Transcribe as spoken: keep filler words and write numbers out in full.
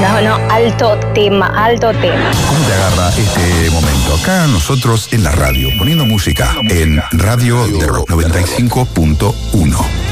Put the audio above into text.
No, no, alto tema, alto tema. ¿Cómo te agarra este momento? Acá nosotros en la radio, poniendo música en Radio de Rock noventa y cinco punto uno.